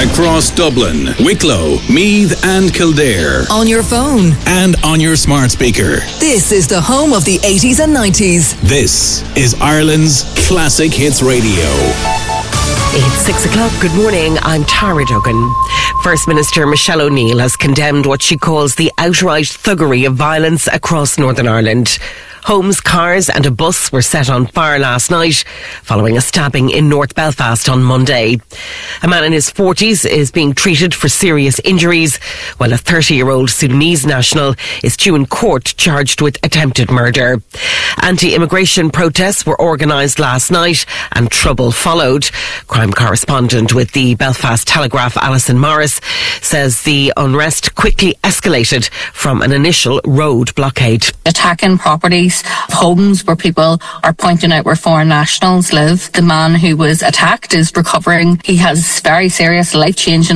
across Dublin, Wicklow, Meath and Kildare. On your phone. And on your smart speaker. This is the home of the 80s and 90s. This is Ireland's Classic Hits Radio. It's 6 o'clock. Good morning. I'm Tara Duggan. First Minister Michelle O'Neill has condemned what she calls the outright thuggery of violence across Northern Ireland. Homes, cars and a bus were set on fire last night following a stabbing in North Belfast on Monday. A man in his 40s is being treated for serious injuries, while a 30-year-old Sudanese national is due in court charged with attempted murder. Anti-immigration protests were organised last night and trouble followed. Crime correspondent with the Belfast Telegraph, Alison Morris, says the unrest quickly escalated from an initial road blockade. Attacking properties, homes where people are pointing out where foreign nationals live. The man who was attacked is recovering. He has very serious life-changing